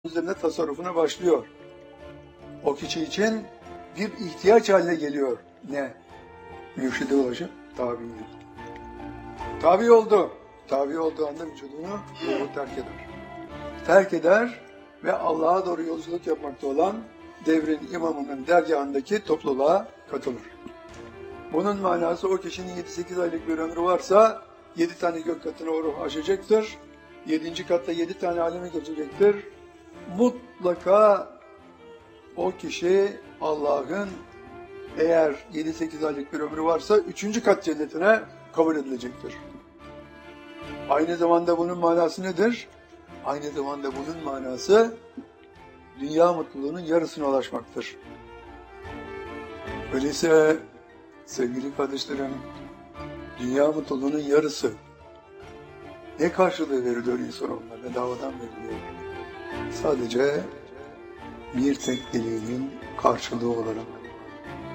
üzerine tasarrufuna başlıyor. O kişi için bir ihtiyaç haline geliyor. Ne? Mürşide ulaşıp tabi. Tabi oldu. Tabi olduğu anda vücudunu ruhu terk eder. Terk eder ve Allah'a doğru yolculuk yapmakta olan devrin imamının dergahındaki topluluğa katılır. Bunun manası o kişinin 7-8 aylık bir ömrü varsa 7 tane gök katını o ruh aşacaktır. 7. katta 7 tane aleme geçecektir. Mutlaka o kişi Allah'ın eğer 7-8 aylık bir ömrü varsa 3. kat cennetine kabul edilecektir. Aynı zamanda bunun manası nedir? Aynı zamanda bunun manası dünya mutluluğunun yarısına ulaşmaktır. Öyleyse sevgili kardeşlerim, dünya mutluluğunun yarısı ne karşılığı veriliyor insanoğluna? Bedavadan veriliyor. Sadece bir tek dileğinin karşılığı olarak.